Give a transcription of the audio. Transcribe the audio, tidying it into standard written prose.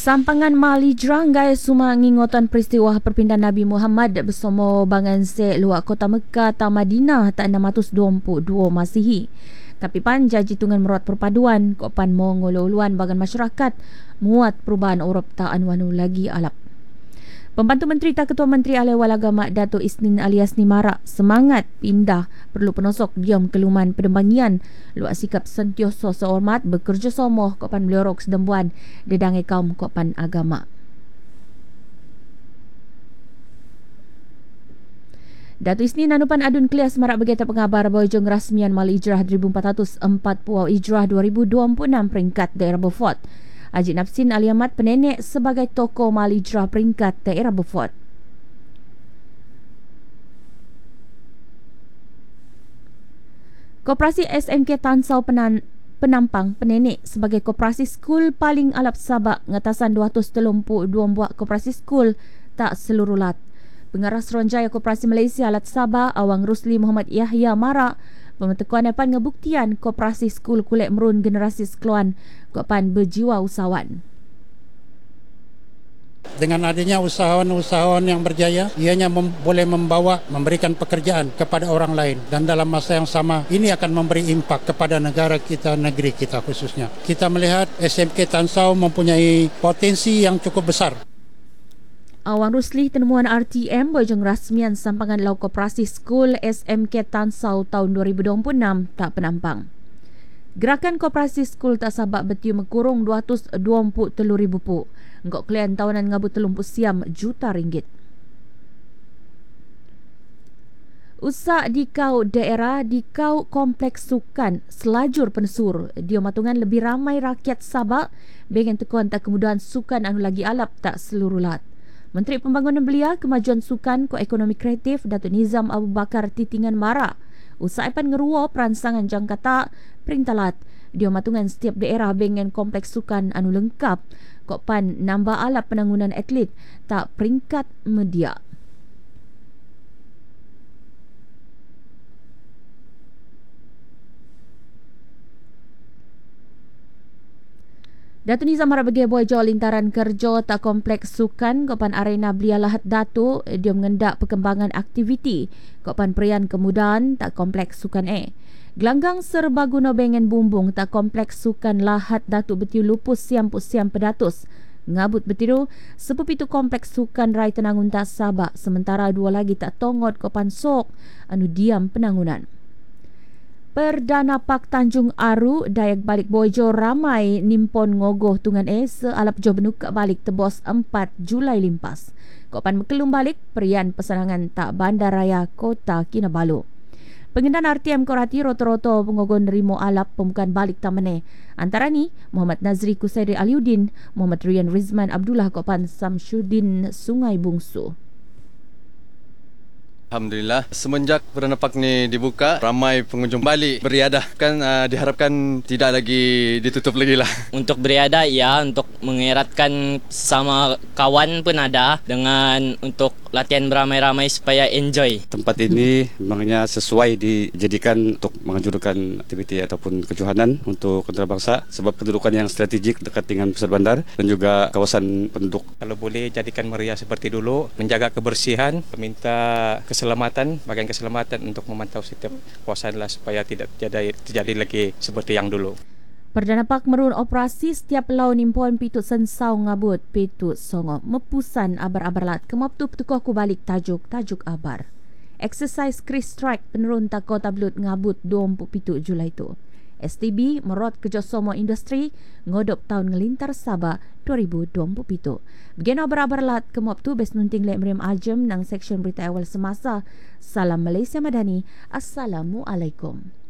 Sampangan Mali Jeranggai Suma ngingotan peristiwa perpindahan Nabi Muhammad bersama bangan se luar kota Mekah ta Madinah ta 622 Masihi. Tapi pan jaji tungan merawat perpaduan kok pan mo ngolo-uluan bagan masyarakat muat perubahan Urap ta anwanu lagi alap. Pembantu Menteri Tak Ketua Menteri Ahli Agama Dato' Isnin alias Nimara semangat pindah perlu penosok diam keluman pedembangian luak sikap sentioso sehormat bekerjasama kopan meliorok sedembuan dedangai kaum kopan agama. Dato' Isnin anupan adun kelia semarak bergeta pengabar bojong rasmian Mali Hijrah 1440 Hijrah 2026 peringkat daerah Beaufort. Haji Nafsin Aliamat penenek sebagai tokoh Mali Hijrah peringkat daerah Beaufort. Koperasi SMK Tansau Penampang penenek sebagai koperasi skul paling alap Sabak ngatasan 232 buah koperasi skul tak seluruh lat. Pengarah Suruhanjaya Koperasi Malaysia Lat Sabah Awang Rusli Muhammad Yahya Marak pembentukan depan ngebuktian koperasi skul kulit merun generasi sekeluan kopan berjiwa usahawan. Dengan adanya usahawan-usahawan yang berjaya, ianya boleh memberikan pekerjaan kepada orang lain dan dalam masa yang sama ini akan memberi impak kepada negara kita, negeri kita khususnya. Kita melihat SMK Tansau mempunyai potensi yang cukup besar. Awang Rusli temuan RTM bojong rasmian sampangan lau koperasi skul SMK Tansau tahun 2026 tak penampang. Gerakan koperasi skul tak sabak betiu mekurung 223,000 pu. Engkau klien tahunan ngabu 30 siam juta ringgit. Usak di kau daerah di kau kompleks sukan selajur pensur. Dia matungan lebih ramai rakyat Sabak dengan tekuan tak kemudahan sukan anu lagi alap tak seluruh lat. Menteri Pembangunan Belia, Kemajuan Sukan ko Ekonomi Kreatif Datuk Nizam Abu Bakar Titingan Mara usai pan ngeruo perancangan jangkata perintalat dia matungan setiap daerah dengan kompleks sukan anu lengkap kok pan nambah alat penangunan atlet tak peringkat media. Datuk Nizam harap bagi boy jual lintaran kerja tak kompleks sukan kopan arena Belia Lahat Datuk dia mengendak perkembangan aktiviti kopan perian kemudahan tak kompleks sukan gelanggang serbaguna bengen bumbung tak kompleks sukan Lahat Datuk betiu lupus siam pedatus ngabut betiru sepepitu kompleks sukan Rai Tenangun tak Sabak sementara dua lagi tak tongot kopan sok anu diam penangunan. Perdana Pak Tanjung Aru Dayak Balik Bojo ramai nimpon ngogoh tungan sealap jo benuk balik tebos 4 Julai limpas. Kopan mekelum balik perian pesanangan tak Bandaraya Kota Kinabalu. Pengendan RTM Korati roto-roto pengogoh nerimo alap pembukaan balik tamane. Antara ni Muhammad Nazri Kusairi Aliuddin, Muhammad Rian Rizman Abdullah Kopan Samsyuddin Sungai Bungsu. Alhamdulillah, semenjak Perdana Pak ni dibuka, ramai pengunjung balik beriadah. Kan diharapkan tidak lagi ditutup lagi lah. Untuk beriadah, ya, untuk mengeratkan sama kawan pun ada dengan untuk latihan beramai-ramai supaya enjoy. Tempat ini memangnya sesuai dijadikan untuk menganjurkan aktiviti ataupun kejohanan untuk antarabangsa sebab kedudukan yang strategik dekat dengan pusat bandar dan juga kawasan penduduk. Kalau boleh jadikan meriah seperti dulu, menjaga kebersihan, meminta keselamatan, bagian keselamatan untuk memantau setiap kawasan lah supaya tidak terjadi lagi seperti yang dulu. Perdana Pak merun operasi setiap lau nimpon pitut sensau ngabut pitut songo mepusan abar-abar lat kemap tu petukoh ku balik tajuk abar. Exercise Chris Strike penurun tako tablut ngabut 27 Julai tu. STB merot kerjasama industri ngodop tahun ngelintar Sabah 2027. Begini abar-abar lat kemap tu bes nunting lek Meriam Ajem nang seksyen berita awal semasa. Salam Malaysia Madani. Assalamualaikum.